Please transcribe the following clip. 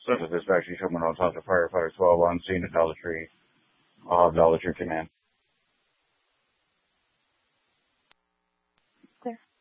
Central Dispatch, you someone on top of Firefighter 12 on scene at Dollar Tree. I'll have Dollar Tree command. Clear.